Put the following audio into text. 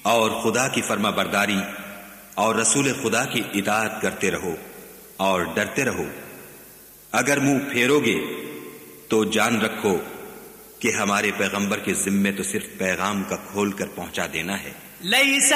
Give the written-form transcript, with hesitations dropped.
और खुदा की फर्मा बरदारी और रसूल खुदा की इताअत करते रहो और डरते रहो। अगर मुंह फेरोगे तो जान रखो कि हमारे पैगंबर के जिम्मे तो सिर्फ पैगाम का खोल कर पहुंचा देना है।